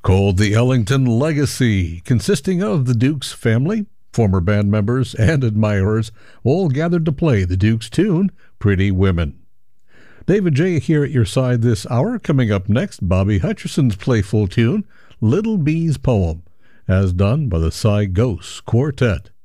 Called the Ellington Legacy, consisting of the Dukes family, former band members, and admirers, all gathered to play the Dukes' tune, Pretty Women. David J. here at your side this hour. Coming up next, Bobby Hutcherson's playful tune, Little Bee's Poem, as done by the Cy Ghost Quartet.